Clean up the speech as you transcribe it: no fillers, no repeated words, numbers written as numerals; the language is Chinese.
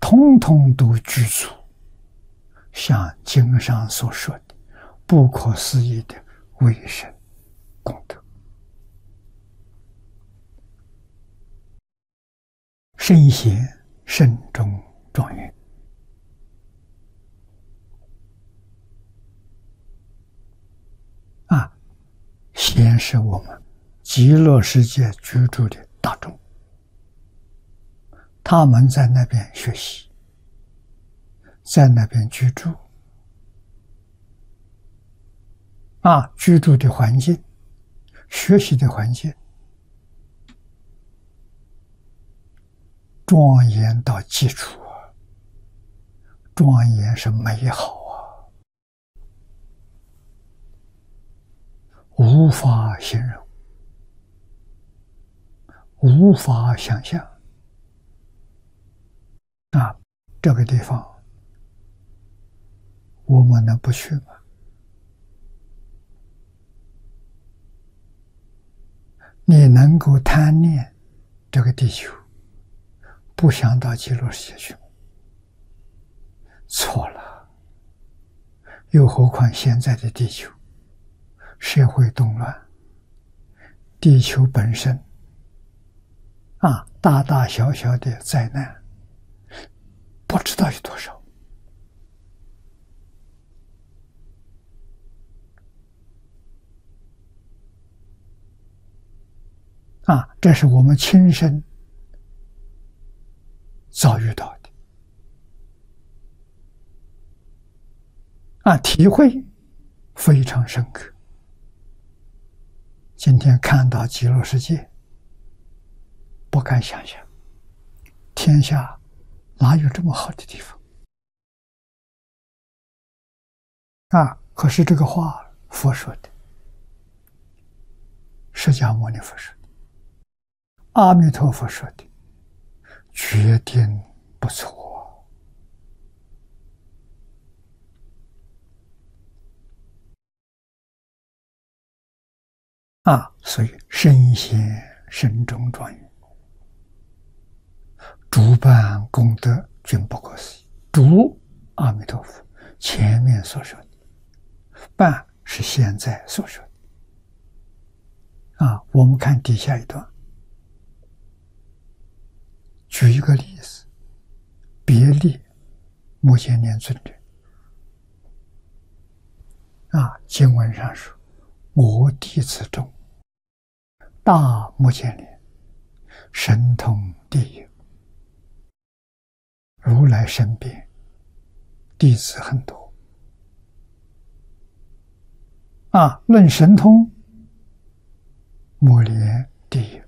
通通都具足像经上所说的不可思议的威神功德，圣贤慎终庄严。贤是我们极乐世界居住的大众，他们在那边学习，在那边居住，居住的环境，学习的环境，庄严到基础啊，庄严是美好啊，无法形容，无法想象。这个地方我们能不去吗？你能够贪念这个地球，不想到极乐世界去吗？错了。又何况现在的地球社会动乱，地球本身大大小小的灾难不知道有多少。这是我们亲身遭遇到的，体会非常深刻。今天看到极乐世界，不敢想象，天下哪有这么好的地方？可是这个话佛说的，释迦牟尼佛说的，阿弥陀佛说的，决定不错。所以圣贤慎终庄严，诸般功德均不可思议。诸阿弥陀佛前面所说的，般是现在所说的。我们看底下一段，举一个例子，别立目犍连尊者。经文上说，我弟子中大目犍连神通第一，如来身边弟子很多。论神通，目连第一。